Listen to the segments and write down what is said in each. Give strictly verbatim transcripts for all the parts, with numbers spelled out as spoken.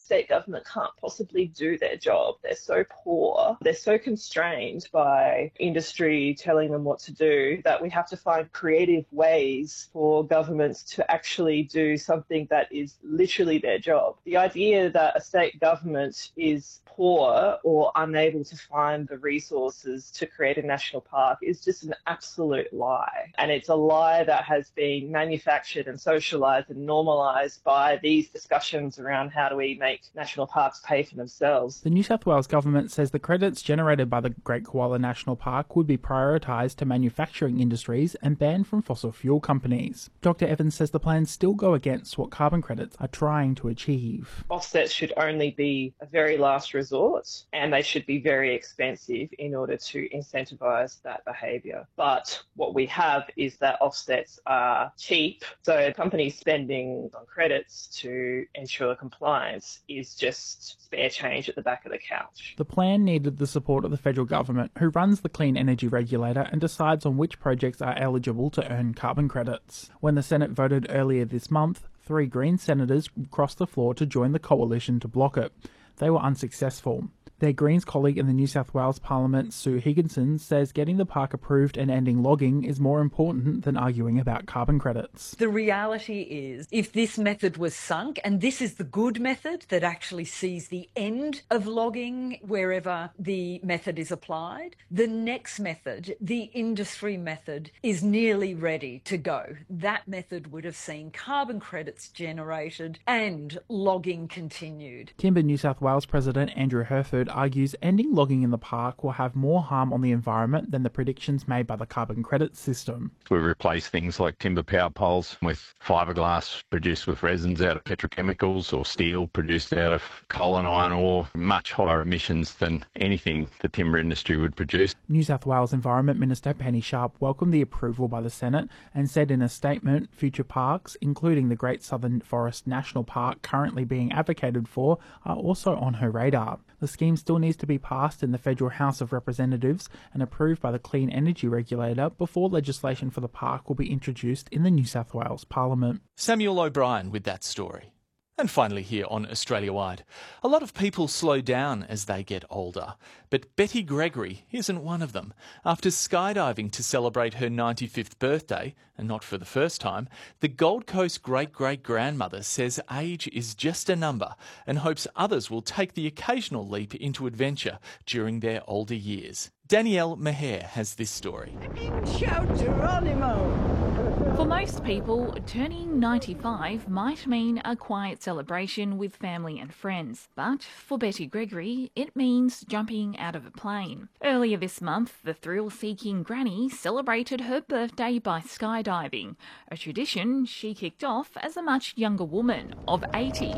state government can't possibly do their job. They're so poor. They're so constrained by industry telling them what to do that we have to find creative ways for governments to actually do something that is literally their job. The idea that a state government is poor or unable to find the resources to create a national park is just an absolute lie. And it's a lie that has been manufactured and socialised and normalised by these discussions around how do we make national parks pay for themselves. The New South Wales government says the credits generated by the Great Koala National Park would be prioritised to manufacturing industries and banned from fossil fuel companies. Doctor Evans says the plans still go against what carbon credits are trying to achieve. Offsets should only be a very last resort, and they should be very expensive in order to incentivise that behaviour. But what we have is that offsets are cheap, so companies spending on credits to ensure compliance is just spare change at the back of the couch. The plan needed the support of the federal government, who runs the Clean Energy Regulator and decides on which projects are eligible to earn carbon credits. When the Senate voted earlier this month, three Green senators crossed the floor to join the coalition to block it. They were unsuccessful. Their Greens colleague in the New South Wales Parliament, Sue Higginson, says getting the park approved and ending logging is more important than arguing about carbon credits. The reality is, if this method was sunk, and this is the good method that actually sees the end of logging wherever the method is applied, the next method, the industry method, is nearly ready to go. That method would have seen carbon credits generated and logging continued. Timber New South Wales President Andrew Herford argues ending logging in the park will have more harm on the environment than the predictions made by the carbon credit system. We replace things like timber power poles with fiberglass produced with resins out of petrochemicals or steel produced out of coal and iron ore, much higher emissions than anything the timber industry would produce. New South Wales Environment Minister Penny Sharp welcomed the approval by the Senate and said in a statement, future parks, including the Great Southern Forest National Park currently being advocated for, are also on her radar. The scheme still needs to be passed in the Federal House of Representatives and approved by the Clean Energy Regulator before legislation for the park will be introduced in the New South Wales Parliament. Samuel O'Brien with that story. And finally here on Australia Wide, a lot of people slow down as they get older, but Betty Gregory isn't one of them. After skydiving to celebrate her ninety-fifth birthday, and not for the first time, the Gold Coast great-great-grandmother says age is just a number and hopes others will take the occasional leap into adventure during their older years. Danielle Maher has this story. Shout Geronimo! For most people, turning ninety-five might mean a quiet celebration with family and friends. But for Betty Gregory, it means jumping out of a plane. Earlier this month, the thrill-seeking granny celebrated her birthday by skydiving, a tradition she kicked off as a much younger woman of eighty.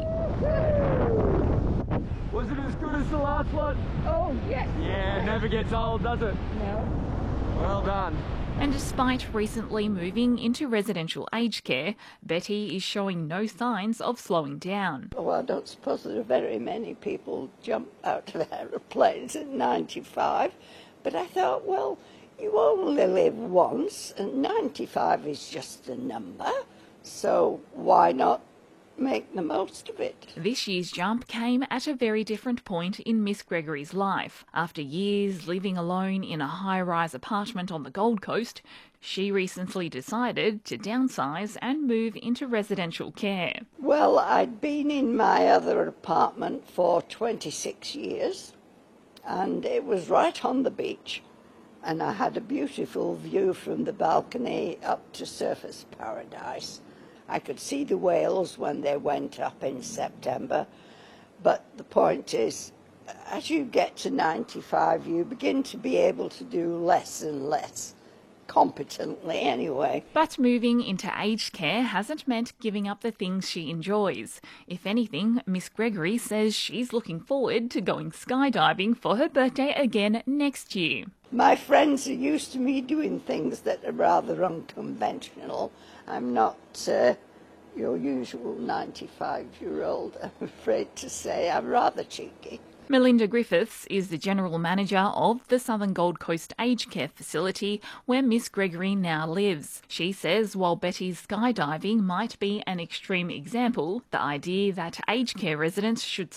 Was it as good as the last one? Oh, yes. Yeah, never gets old, does it? No. Well done. And despite recently moving into residential aged care, Betty is showing no signs of slowing down. Well, I don't suppose there are very many people jump out of aeroplanes at ninety-five, but I thought, well, you only live once, and ninety-five is just a number, so why not make the most of it? This year's jump came at a very different point in Miss Gregory's life. After years living alone in a high-rise apartment on the Gold Coast, she recently decided to downsize and move into residential care. Well, I'd been in my other apartment for twenty-six years, and it was right on the beach, and I had a beautiful view from the balcony up to Surfers Paradise. I could see the whales when they went up in September, but the point is, as you get to ninety-five, you begin to be able to do less and less, competently anyway. But moving into aged care hasn't meant giving up the things she enjoys. If anything, Miss Gregory says she's looking forward to going skydiving for her birthday again next year. My friends are used to me doing things that are rather unconventional. I'm not uh, your usual ninety-five-year-old, I'm afraid to say. I'm rather cheeky. Melinda Griffiths is the General Manager of the Southern Gold Coast Aged Care Facility where Miss Gregory now lives. She says while Betty's skydiving might be an extreme example, the idea that aged care residents should